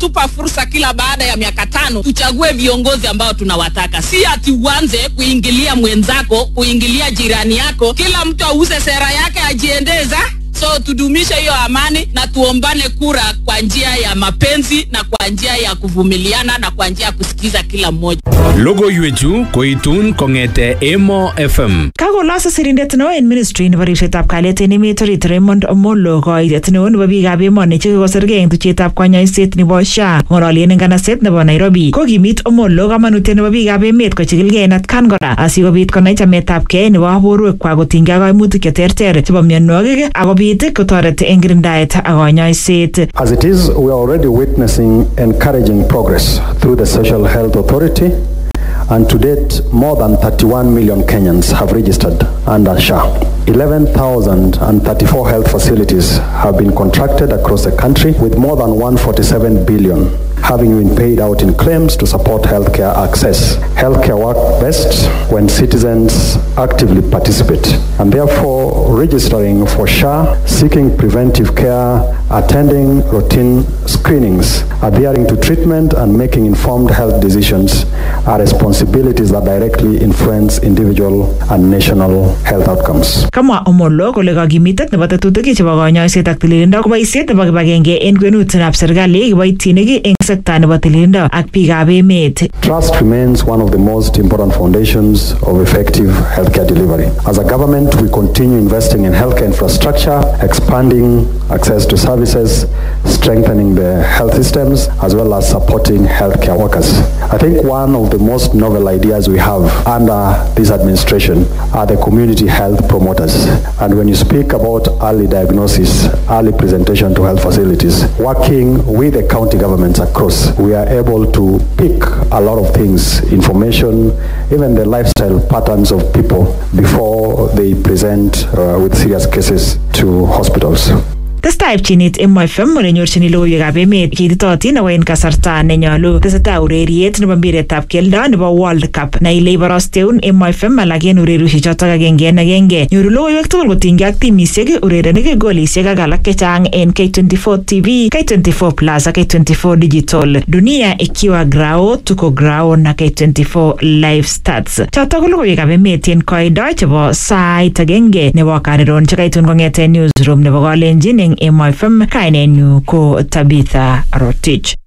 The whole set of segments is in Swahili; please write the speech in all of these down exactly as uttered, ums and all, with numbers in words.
wanatupa fursa kila baada ya miaka tano tuchague viongozi ambao tunawataka. Si ati uanze kuingilia mwenzako, kuingilia jirani yako, kila mtu auze sera yake ajiendeza. So tudumishe hiyo amani na tuombane kura kwa njia ya mapenzi na kwa njia ya kuvumiliana na kwa njia ya kusikiza kila mmoja. Logo yuechu koitun kongete Emo F M. Kako lasa sirindet no in ministry nebo ripsetab kalyet en emet orit Raymond Omollo koitet neo nebo biikab emoni chekikosirgei eng tuchetab kanyoiset nebo S H A ng'orolien eng kanaset nebo Nairobi. Kokimit Omollo kamanutiet nebo biikab emet kochikilgei en atkan kora asikobit konai chametabgei nebo borwekwak kotinygei ak kaimutik cheterter chebo mionwogik akobit kotoret eng kirindaet ak kanyoiset. As it is, we are already witnessing encouraging progress through the Social Health Authority. And to date, more than thirty-one million Kenyans have registered under S H A. eleven thousand thirty-four health facilities have been contracted across the country, with more than one hundred forty-seven billion having been paid out in claims to support healthcare access. Healthcare works best when citizens actively participate, and therefore registering for S H A, seeking preventive care, attending routine screenings, adhering to treatment, and making informed health decisions are responsibilities that directly influence individual and national health outcomes. Kamwa Omollo kole kakimitet nebo tetutik chebo kanyoiset ak tililindo ko boisiet nebo kibagenge en kwenutab serikali kiboitinik eng sekta nebo tililindo ak biikab emet. Trust remains one of the most important foundations of effective healthcare delivery. As a government, we continue investing in healthcare infrastructure, expanding access to services, strengthening the health systems, as well as supporting healthcare workers. I think one of the most novel ideas we have under this administration are the community health promoters. And when you speak about early diagnosis, early presentation to health facilities, working with the county governments across, we are able to pick a lot of things, information, even the lifestyle patterns of people before they present uh, with serious cases to hospitals. Testai pchinit Emo F M ole nyorchini logoiwekab emet kititotin ako en kasarta nenyolu. Tesetai ureriet nebo mpiretab keldo nebo World Cup na ile iborosteun Emo F M alak en ureriosiechotok agenge en agenge. Nyoru logoiwek tugul kotinygei ak timisiek, urerenik, golisiek ak alak chechang en K twenty-four T V, K twenty-four Plus ak K twenty-four Digital. Dunia ikiwa grao, tuko grao na K twenty-four Live Stats. Chotok ko logoiwekab emet en koindo chebo sait agenge nebo Kariron chekaitun kong'eten newsroom nebo Kalenjin eng Emo F M. Kainenyu ko Tabitha Rotich.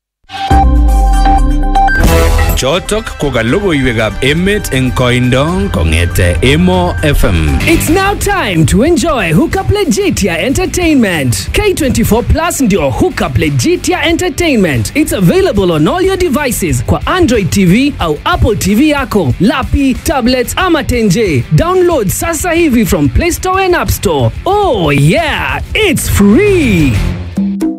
Chotok ko ka logoiwekab emet eng koindo kong'ete Emo F M. It's now time to enjoy Hookup Legitia Entertainment. K twenty-four Plus ndio Hookup Legitia Entertainment. It's available on all your devices kwa Android T V au Apple T V yako, lapi, tablets ama tenje. Download sasa hivi from Play Store and App Store. Oh yeah, it's free.